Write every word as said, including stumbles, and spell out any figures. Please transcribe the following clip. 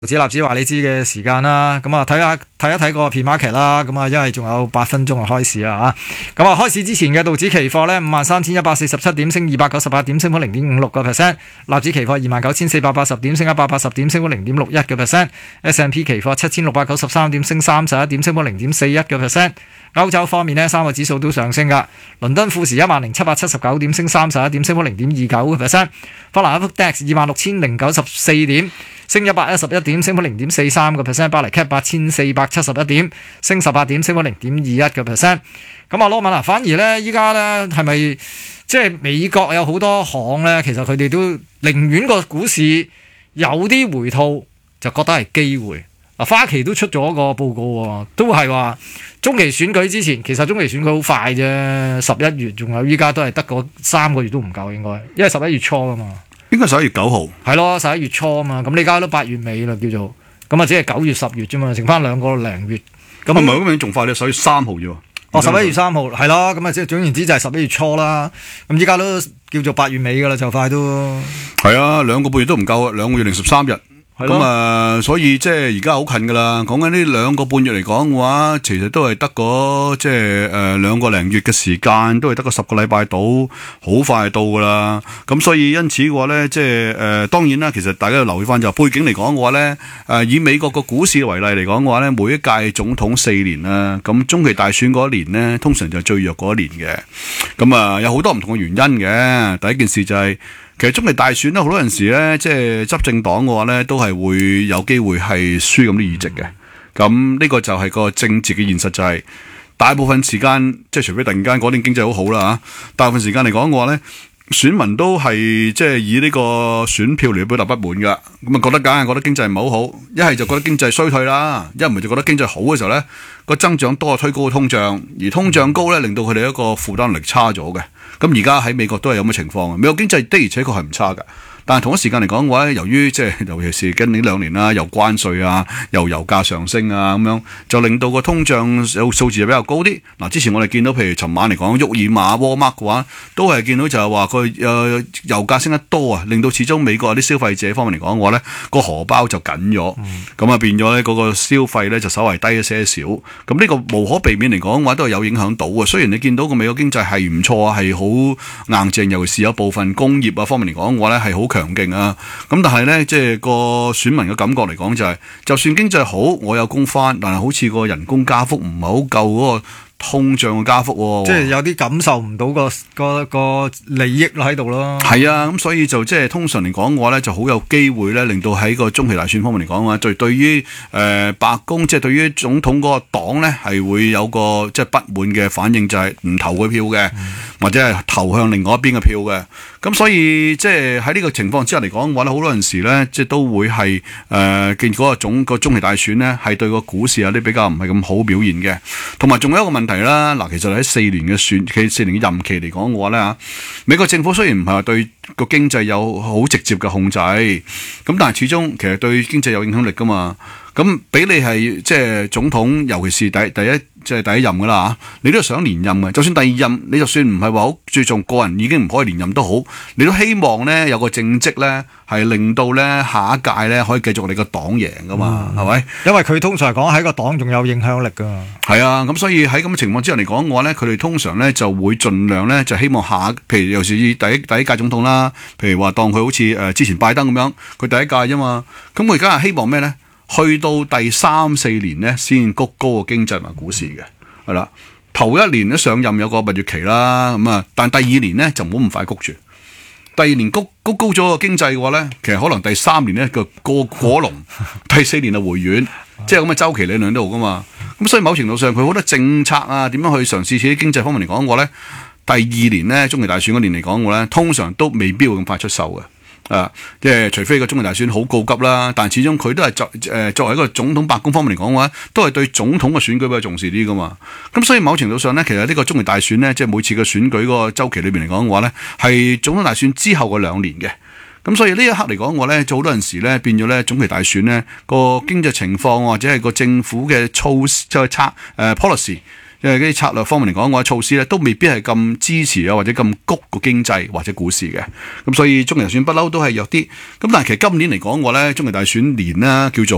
子立子話你知嘅時間啦，咁啊睇下睇一睇個片 market 啦，咁啊因為仲有八分鐘就開市啦嚇，咁啊開市之前嘅道指期貨呢，五萬三千一百四十七點，升二百九十八點，升幅零點五六個 percent；納指期貨二萬九千四百八十點，升一百八十點，升幅零點六一個 percent；S and P 期貨七千六百九十三點，升三十一點，升幅零點四一個 percent。歐洲方面呢，三個指數都上升㗎，倫敦富時一萬零七百七十九點，升三十一點，升幅零點二九個 percent；法蘭克福 D A X 二萬六千零九十四點，升一百一十一點，升幅零點四三個 percent；巴黎 C A P 八千四百七十一點，升十八點，升幅零點二一個 percent。咁啊，羅文啊，反而呢，依家呢係咪即係美國有好多行呢？其實佢哋都寧願個股市有啲回吐，就覺得係機會。啊，花旗都出咗個報告喎，都係話中期選舉之前，其實中期選舉好快啫，十一月仲有，依家都係得個三個月都唔夠應該，因為十一月初啊嘛。 應該十一月九號。係咯，十一月初啊嘛，咁你而家都八月尾啦，叫做咁啊，只係九月十月啫嘛，剩翻兩個零月。咁唔係咁樣仲快，你十一月三號啫喎。 哦，十一月三號係咯，咁啊即係總言之就係十一月初啦。咁依家都叫做八月尾噶啦，就快都。係啊，兩個半月都唔夠啊，兩個月零十三日。咁啊、呃，所以即係而家好近噶啦。講緊呢兩個半月嚟講嘅話，其實都係得個即係誒兩個零月嘅時間，都係得個十個禮拜到，好快就到噶啦。咁所以因此嘅話咧，即係誒、呃、當然啦，其實大家要留意翻就背景嚟講嘅話咧，誒、呃、以美國個股市為例嚟講嘅話咧，每一屆總統四年啦，咁中期大選嗰一年咧，通常就係最弱嗰一年嘅。咁啊、呃、有好多唔同嘅原因嘅。第一件事就係、是。其實中期大選咧，好多陣時咧，即係執政黨嘅話咧，都係會有機會係輸咁啲議席嘅。咁呢個就係個政治嘅現實，就係、是、大部分時間，即係除非突然間嗰年經濟好好啦嚇，大部分時間嚟講嘅話咧，選民都係即係以呢個選票嚟表達不滿㗎。咁啊覺得梗係覺得經濟唔係好好，一係就覺得經濟衰退啦，一唔係就覺得經濟好嘅時候咧，個增長多推高個通脹，而通脹高咧令到佢哋一個負擔力差咗嘅。咁而家喺美國都係有咁嘅情況嘅，美國經濟的而且確係唔差㗎，但係同一時間嚟講嘅話，由於即係尤其是今年兩年啦，又關稅啊，又油價上升啊，咁樣就令到個通脹有數字就比較高啲。嗱，之前我哋見到譬如尋晚嚟講，沃爾瑪、沃爾瑪嘅話，都係見到就係話佢誒油價升得多啊，令到始終美國啲消費者方面嚟講嘅話咧，個荷包就緊咗，咁啊、嗯、變咗咧嗰個消費咧就稍為低一些少。咁呢個無可避免嚟講嘅話，都係有影響到嘅。雖然你見到個美國經濟係唔錯啊，係好硬淨，尤其是有部分工業啊方面嚟講嘅話咧係好強勁啊，咁但係咧即係個選民嘅感覺嚟講就係、是，就算經濟好，我有工返，但係好似個人工加幅唔係好夠嗰個通脹嘅加幅喎， 即係有啲感受唔到個個個利益喺度咯。 係啊，咁所以就即係通常嚟講嘅話咧，就好有機會咧，令到喺個中期大選方面嚟講嘅話，對對於誒、呃、白宮即係對於總統嗰個黨咧，係會有個即係不滿嘅反應，就係、是、唔投佢票嘅，嗯、或者係投向另外一邊嘅票嘅。咁所以即係喺呢個情況之下嚟講嘅話咧，好多陣時咧，即係都會係誒見嗰個總個中期大選咧，係對個股市有啲比較唔係咁好表現嘅。同埋仲有一個問題啦，嗱，其實喺四年嘅選期四年嘅任期嚟講嘅話咧嚇，美國政府雖然唔係話對個經濟有好直接嘅控制，咁但係始終其實對經濟有影響力噶嘛。咁俾你係即係總統，尤其是第第一即係第一任噶啦嚇，你都係想連任嘅。就算第二任，你就算唔係話好注重個人已經唔可以連任都好，你都希望咧有個政績咧係令到咧下一屆咧可以繼續你個黨贏噶嘛，係咪、嗯？ 因為佢通常講喺個黨仲有影響力噶。 係啊，咁所以喺咁嘅情況之下嚟講嘅話咧，佢哋通常咧就會盡量咧就希望下，譬如尤其是第一第一屆總統啦，譬如話當佢好似誒之前拜登咁樣，佢第一屆啫嘛，咁佢而家係希望咩咧？去到第三四年咧，先谷高個經濟同埋股市嘅，係啦。頭一年咧上任有個蜜月期啦，咁啊，但第二年咧就唔好咁快谷住。第二年谷谷高咗個經濟嘅話咧，其實可能第三年咧個過果龍，第四年就回軟，即係咁嘅周期理論都好噶嘛。咁所以某程度上佢好多政策啊，點樣去嘗試喺經濟方面嚟講嘅話咧，第二年咧中期大選嗰年嚟講嘅話咧，通常都未必會咁快出手嘅。啊，即係除非個中期大選好告急啦，但係始終佢都係作誒、呃、作為一個總統白宮方面嚟講嘅話，都係對總統嘅選舉比較重視啲噶嘛。咁所以某程度上咧，其實呢個中期大選咧，即係每次嘅選舉嗰個週期裏邊嚟講嘅話咧，係總統大選之後嘅兩年嘅。咁所以呢一刻嚟講，我咧做好多陣時咧變咗咧總期大選咧個經濟情況或者係個政府嘅措施即係策誒 policy。因為啲策略方面嚟講嘅話，措施咧都未必係咁支持啊，或者咁谷個經濟或者股市嘅。咁所以中期大選不嬲都係弱啲。咁但係其實今年嚟講嘅話咧，中期大選年啦，叫做